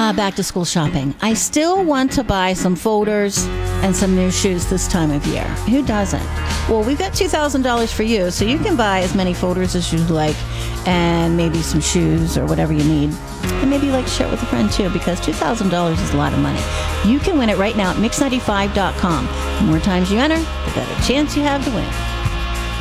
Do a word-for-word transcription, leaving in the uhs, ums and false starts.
uh, back to school shopping. I still want to buy some folders and some new shoes this time of year. Who doesn't? Well, we've got two thousand dollars for you, so you can buy as many folders as you like and maybe some shoes or whatever you need. And maybe you like to share it with a friend too, because two thousand dollars is a lot of money. You can win it right now at mix ninety-five dot com. The more times you enter, the better chance you have to win.